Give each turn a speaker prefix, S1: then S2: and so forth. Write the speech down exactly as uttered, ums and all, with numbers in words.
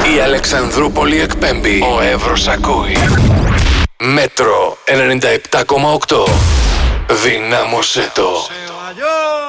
S1: Η Αλεξανδρούπολη εκπέμπει. Ο Εύρος ακούει. Μέτρο ενενήντα επτά κόμμα οκτώ. Δυνάμωσέ το.